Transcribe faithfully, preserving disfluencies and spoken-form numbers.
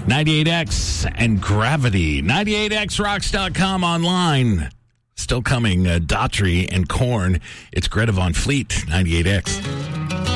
ninety-eight X and Gravity. ninety-eight X rocks dot com online. Still coming, uh, Daughtry and Korn. It's Greta Van Fleet, ninety-eight X.